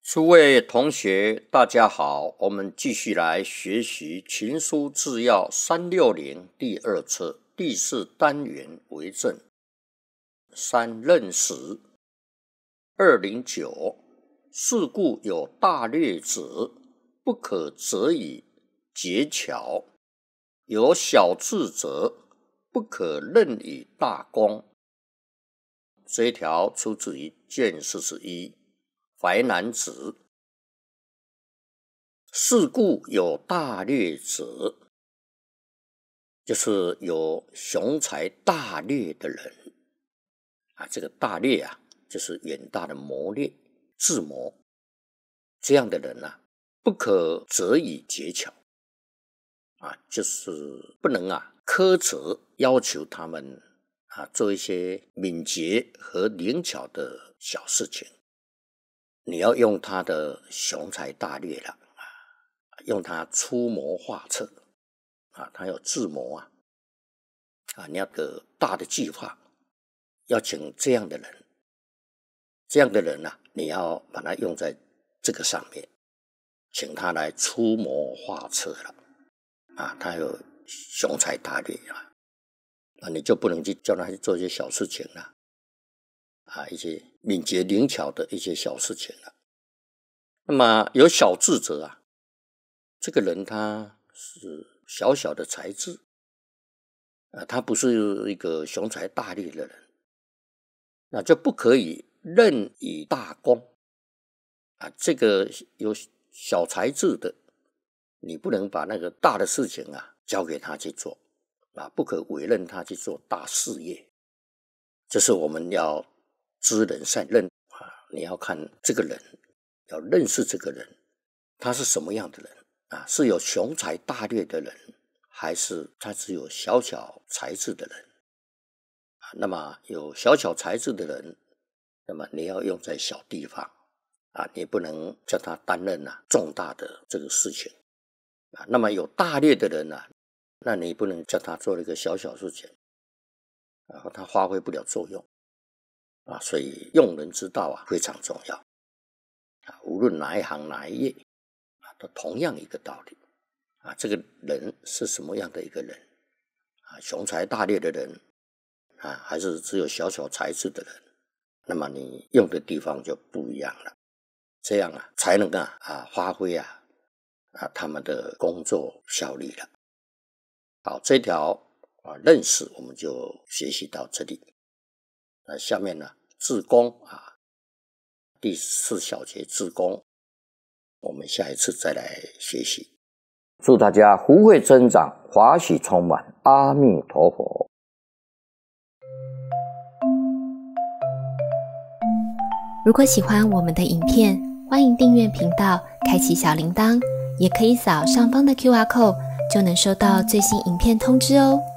诸位同学大家好，我们继续来学习群书治要360第二册第4单元为政。3任时209，是故有大略者，不可责以节巧；有小智者，不可任以大功。这一条出自于卷41淮南子。是故有大略者，就是有雄才大略的人这个大略就是远大的谋略、智谋，这样的人不可责以节巧就是不能苛责要求他们做一些敏捷和灵巧的小事情。你要用他的雄才大略了，用他出谋划策他有智谋你要个大的计划，要请这样的人，你要把他用在这个上面，请他来出谋划策了他有雄才大略你就不能去叫他去做一些小事情了一些敏捷灵巧的一些小事情了。那么有小智者这个人他是小小的才智他不是一个雄才大略的人，那就不可以任以大功这个有小才智的，你不能把那个大的事情交给他去做不可委任他去做大事业。这是我们要知人善任你要看这个人，要认识这个人他是什么样的人是有雄才大略的人，还是他只有小小才智的人那么有小小才智的人，那么你要用在小地方你不能叫他担任重大的这个事情那么有大略的人那你不能叫他做一个小小事情然后他发挥不了作用所以用人之道非常重要无论哪一行哪一业都同样一个道理这个人是什么样的一个人雄才大略的人还是只有小小才智的人，那么你用的地方就不一样了，这样才能发挥他们的工作效率了。好，这条认识我们就学习到这里。那下面治公第4小节治公，我们下一次再来学习。祝大家福慧增长，华喜充满，阿弥陀佛。 如果喜欢我们的影片，欢迎订阅频道，开启小铃铛，也可以扫上方的 QR code，就能收到最新影片通知哦。